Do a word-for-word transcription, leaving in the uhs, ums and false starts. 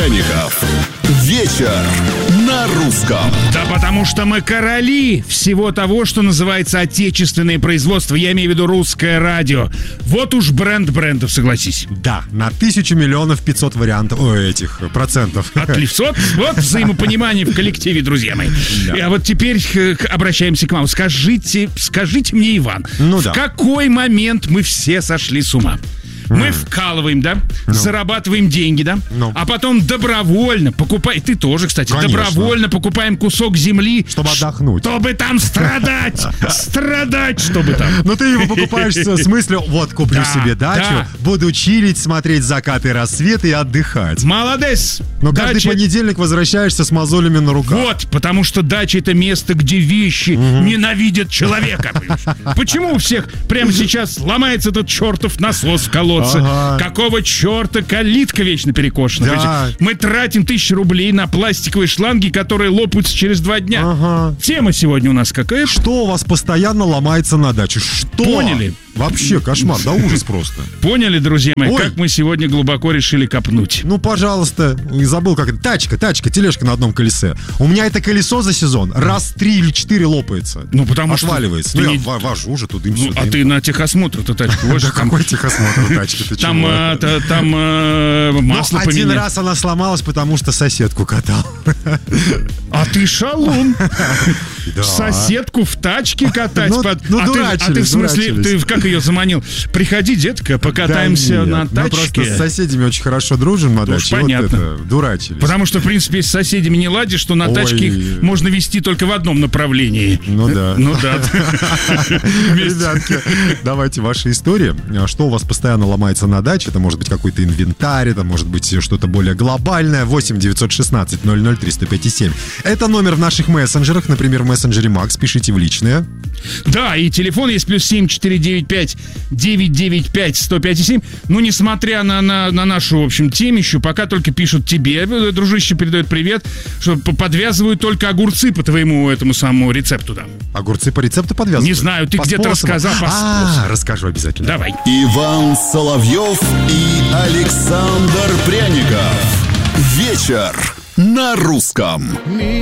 Пряников. Вечер на русском. Да потому что мы короли всего того, что называется отечественное производство. Я имею в виду русское радио. Вот уж бренд брендов, согласись. Да, на тысячу миллионов пятьсот вариантов, ой, этих процентов. Отлично. Вот взаимопонимание в коллективе, друзья мои. Да. А вот теперь обращаемся к вам. Скажите, скажите мне, Иван, ну, в да. какой момент мы все сошли с ума? Мы вкалываем, да, ну. зарабатываем деньги, да, ну. а потом добровольно покупаем, ты тоже, кстати, Конечно. добровольно покупаем кусок земли, чтобы отдохнуть, чтобы там страдать, страдать, чтобы там. Ну ты его покупаешь с мыслью, вот куплю себе дачу, буду чилить, смотреть закаты, рассветы и отдыхать. Молодец. Но каждый понедельник возвращаешься с мозолями на руках. Вот, потому что дача — это место, где вещи ненавидят человека. Почему у всех прямо сейчас ломается этот чертов насос в колодце? Ага. Какого черта калитка вечно перекошена? Да. Мы тратим тысячи рублей на пластиковые шланги, которые лопаются через два дня. Ага. Тема сегодня у нас какая? Что у вас постоянно ломается на даче? Что? Поняли? Вообще кошмар, да ужас просто. Поняли, друзья мои, Ой. как мы сегодня глубоко решили копнуть? Ну, пожалуйста, забыл, как это. Тачка, тачка, тележка на одном колесе. У меня это колесо за сезон раз три или четыре лопается. Ну, потому Отваливается. что... Ну, не... я вожу же туда. Ну, а ты на техосмотр-то тачку возишь? Да какой техосмотр тачки? Там масло поменять. Один раз она сломалась, потому что соседку катал. А ты шалун. Соседку в тачке катать. Ну, дурачились. А ты в смысле, ты как ее заманил? Приходи, детка, покатаемся на тачке. Мы просто с соседями очень хорошо дружим на даче. Понятно. Дурачились. Потому что, в принципе, если с соседями не ладишь, что на тачке их можно вести только в одном направлении. Ну да. Ну да. Ребятки, давайте ваши истории. Что у вас постоянно ломается на даче? Это может быть какой-то инвентарь, это может быть что-то более глобальное. восемь девятьсот шестнадцать ноль ноль триста пять семь. Это номер в наших мессенджерах. Например, в мессенджере Макс. Пишите в личное. Да, и телефон есть плюс семь четыре девять пять девять девять пять сто пять семь. Ну, несмотря на, на, на нашу, в общем, темищу, пока только пишут тебе, дружище передает привет, что подвязывают только огурцы по твоему этому самому рецепту, да. Огурцы по рецепту подвязывают? Не знаю, ты по где-то способу. рассказал по А, способу. расскажу обязательно. Давай. Иван Соловьев и Александр Пряников. Вечер на русском.